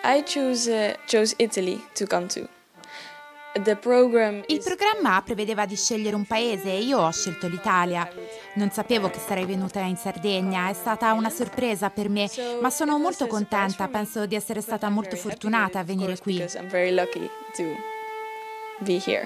I chose Italy to come to. The program Il is programma prevedeva di scegliere un paese e io ho scelto l'Italia. Non sapevo che sarei venuta in Sardegna, è stata una sorpresa per me, ma sono molto contenta, penso di essere stata molto fortunata a venire qui. because I'm very lucky to be here.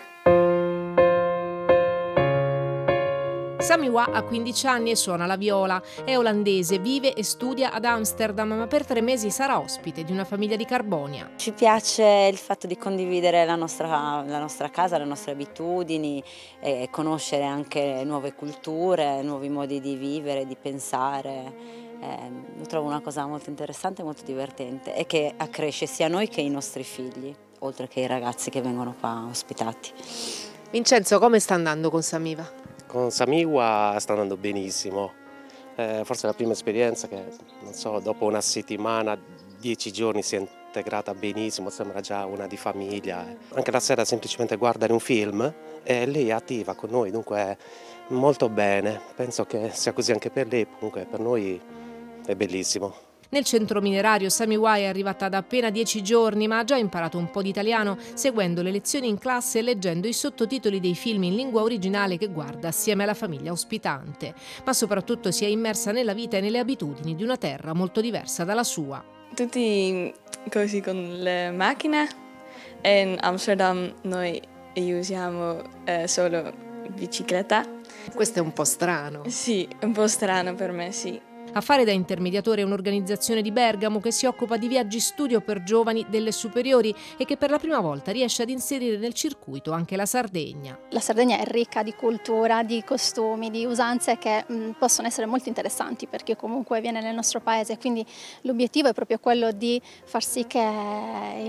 Samiwa ha 15 anni e suona la viola. È olandese, vive e studia ad Amsterdam, ma per 3 mesi sarà ospite di una famiglia di Carbonia. Ci piace il fatto di condividere la nostra casa, le nostre abitudini e conoscere anche nuove culture, nuovi modi di vivere, di pensare. Lo trovo una cosa molto interessante e molto divertente e che accresce sia noi che i nostri figli, oltre che i ragazzi che vengono qua ospitati. Vincenzo, come sta andando con Samiwa? Con Samiwa sta andando benissimo, forse è la prima esperienza che, non so, dopo una settimana, 10 giorni si è integrata benissimo, sembra già una di famiglia. Anche la sera semplicemente guardare un film e lei è attiva con noi, dunque molto bene, penso che sia così anche per lei, comunque per noi è bellissimo. Nel centro minerario Samiwa è arrivata da appena 10 giorni, ma ha già imparato un po' di italiano seguendo le lezioni in classe e leggendo i sottotitoli dei film in lingua originale che guarda assieme alla famiglia ospitante. Ma soprattutto si è immersa nella vita e nelle abitudini di una terra molto diversa dalla sua. Tutti così con le macchine e in Amsterdam noi usiamo solo bicicletta. Questo è un po' strano. Sì, un po' strano per me, sì. A fare da intermediatore è un'organizzazione di Bergamo che si occupa di viaggi studio per giovani delle superiori e che per la prima volta riesce ad inserire nel circuito anche la Sardegna. La Sardegna è ricca di cultura, di costumi, di usanze che possono essere molto interessanti per chi comunque viene nel nostro paese, quindi l'obiettivo è proprio quello di far sì che